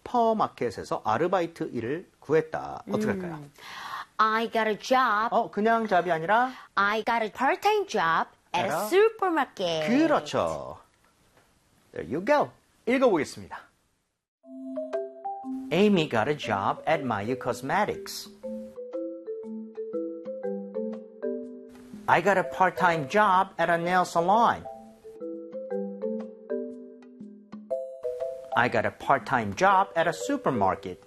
슈퍼마켓에서 아르바이트 일을 구했다. 어떻게 할까요? I got a job. 그냥 잡이 아니라 I got a part-time job at a supermarket. 그렇죠. There you go. 읽어보겠습니다. Amy got a job at Mayu Cosmetics. I got a part-time job at a nail salon. I got a part-time job at a supermarket.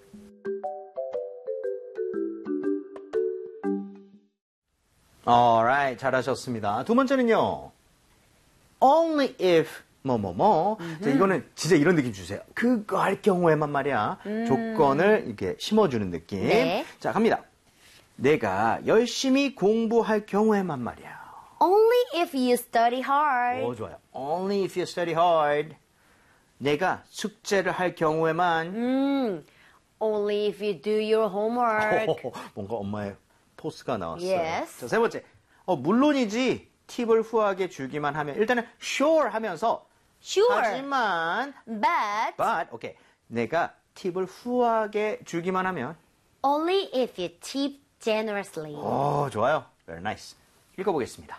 Alright, 잘하셨습니다. 두 번째는요. Only if 뭐뭐뭐. 자, 이거는 진짜 이런 느낌 주세요. 그거 할 경우에만 말이야. 조건을 이렇게 심어주는 느낌. 네. 자, 갑니다. 내가 열심히 공부할 경우에만 말이야. Only if you study hard. 좋아요. Only if you study hard. 내가 숙제를 할 경우에만. Only if you do your homework. 뭔가 엄마의 포스가 나왔어요. Yes. 자, 세 번째. 물론이지 팁을 후하게 주기만 하면 일단은 sure 하면서 Sure. 하지만 But 오케이. 내가 팁을 후하게 주기만 하면 only if you tip generously. 좋아요. Very nice. 읽어보겠습니다.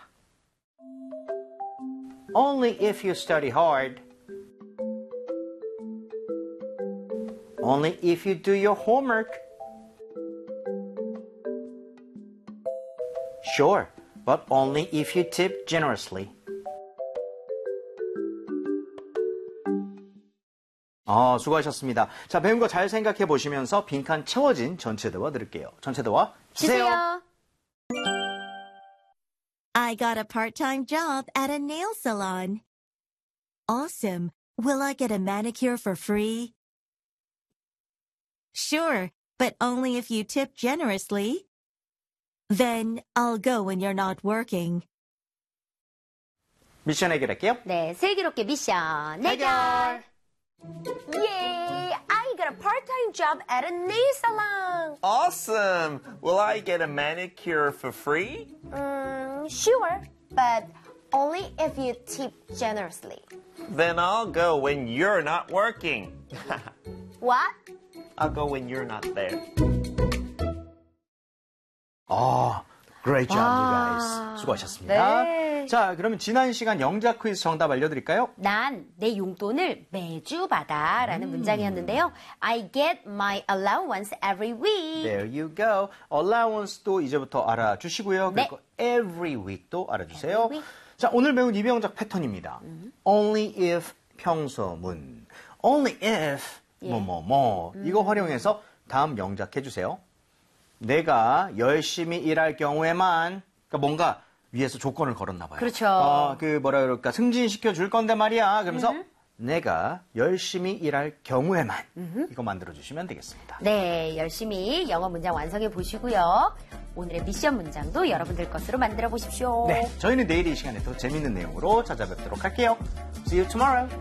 Only if you study hard. Only if you do your homework. Sure, but only if you tip generously. 수고하셨습니다. 자, 배운 거 잘 생각해 보시면서 빈칸 채워진 전체 대화 들을게요. 전체 대화 주세요. I got a part-time job at a nail salon. Awesome. Will I get a manicure for free? Sure, but only if you tip generously. Then I'll go when you're not working. 미션 해결할게요. 네, 슬기롭게 미션 해결. Yay! I got a part-time job at a nail salon. Awesome! Will I get a manicure for free? Sure, but only if you tip generously. Then I'll go when you're not working. What? I'll go when you're not there. Great job, you guys. 수고하셨습니다. 네. 자, 그러면 지난 시간 영작 퀴즈 정답 알려드릴까요? 난 내 용돈을 매주 받아 라는 문장이었는데요. I get my allowance every week. There you go. Allowance도 이제부터 알아주시고요. 네. 그리고 every week도 알아주세요. Every week. 자, 오늘 배운 이병작 패턴입니다. Only if 평서문. Only if 뭐뭐뭐. 이거 활용해서 다음 영작 해주세요. 내가 열심히 일할 경우에만, 그러니까 뭔가 위에서 조건을 걸었나 봐요. 그렇죠. 뭐라 그럴까, 승진시켜 줄 건데 말이야. 그러면서 내가 열심히 일할 경우에만 이거 만들어 주시면 되겠습니다. 네, 열심히 영어 문장 완성해 보시고요. 오늘의 미션 문장도 여러분들 것으로 만들어 보십시오. 네, 저희는 내일 이 시간에 더 재밌는 내용으로 찾아뵙도록 할게요. See you tomorrow.